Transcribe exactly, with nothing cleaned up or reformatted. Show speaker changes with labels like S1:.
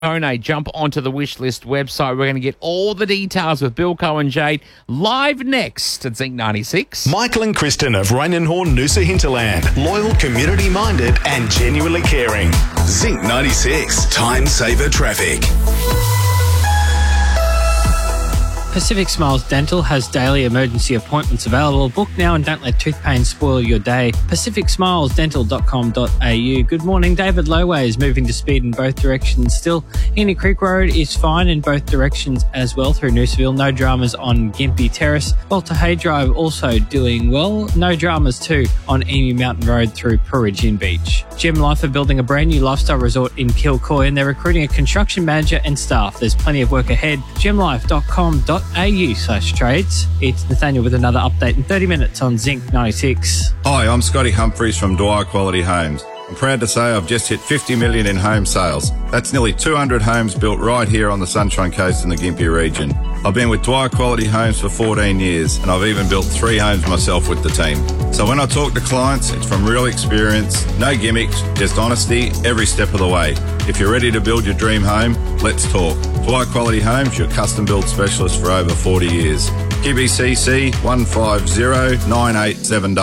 S1: Donate, jump onto the Wishlist website. We're going to get all the details with Bilko and Jade live next at Zinc ninety-six.
S2: Michael and Kristen of Rainenhorn, Noosa Hinterland. Loyal, community-minded and genuinely caring. Zinc ninety-six. Time saver traffic.
S3: Pacific Smiles Dental has daily emergency appointments available. Book now and don't let tooth pain spoil your day. pacific smiles dental dot com dot a u. Good morning. David Loway is moving to speed in both directions still. Emu Creek Road is fine in both directions as well through Noosaville. No dramas on Gympie Terrace. Walter Hay Drive also doing well. No dramas too on Emu Mountain Road through Peregian Beach. Gem Life are building a brand new lifestyle resort in Kilcoy and they're recruiting a construction manager and staff. There's plenty of work ahead. gem life dot com dot a u slash trades. It's Nathaniel with another update in thirty minutes on Zinc ninety-six.
S4: Hi, I'm Scotty Humphreys from Dwyer Quality Homes. I'm proud to say I've just hit fifty million in home sales. That's nearly two hundred homes built right here on the Sunshine Coast in the Gympie region. I've been with Dwyer Quality Homes for fourteen years and I've even built three homes myself with the team. So when I talk to clients, it's from real experience, no gimmicks, just honesty every step of the way. If you're ready to build your dream home, let's talk. Dwyer Quality Homes, your custom build specialist for over forty years. Q B C C one five zero nine eight seven.